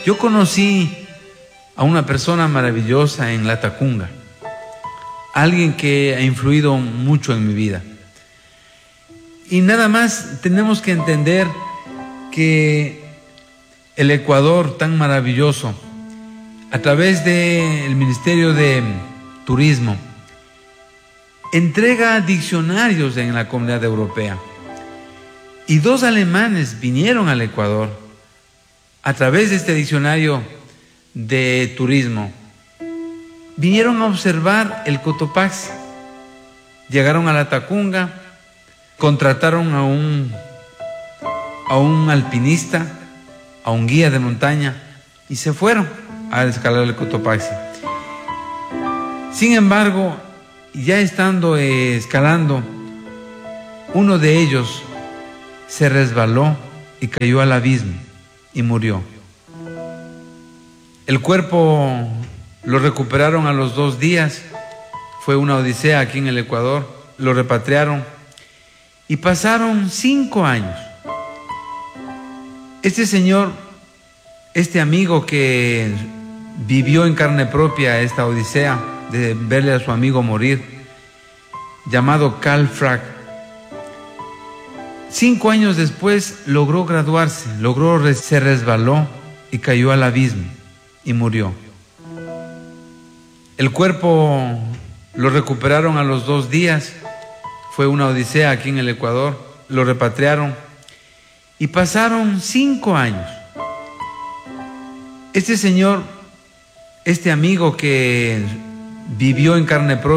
Yo conocí a una persona maravillosa en Latacunga, alguien que ha influido mucho en mi vida. Y nada más tenemos que entender que el Ecuador tan maravilloso, a través del Ministerio de Turismo, entrega diccionarios en la Comunidad Europea. Y 2 alemanes vinieron al Ecuador a través de este diccionario de turismo. Vinieron a observar el Cotopaxi. Llegaron a Latacunga, contrataron a un alpinista, a un guía de montaña, y se fueron a escalar el Cotopaxi. Sin embargo, ya estando escalando, uno de ellos se resbaló y cayó al abismo y murió. El cuerpo lo recuperaron a los 2 días, fue una odisea aquí en el Ecuador, lo repatriaron y pasaron 5 años. Este señor, este amigo que vivió en carne propia esta odisea de verle a su amigo morir, llamado Carl Frag, 5 años después logró graduarse, se resbaló y cayó al abismo y murió. El cuerpo lo recuperaron a los 2 días, fue una odisea aquí en el Ecuador, lo repatriaron y pasaron 5 años. Este señor, este amigo que vivió en carne propia,